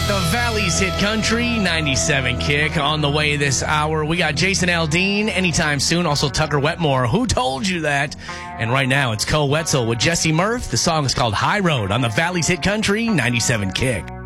The Valley's Hit Country 97 Kick on the way this hour. We got Jason Aldean anytime soon. Also Tucker Wetmore. Who told you that? And right now it's Cole Wetzel with Jesse Murph. The song is called High Road on the Valley's Hit Country 97 Kick.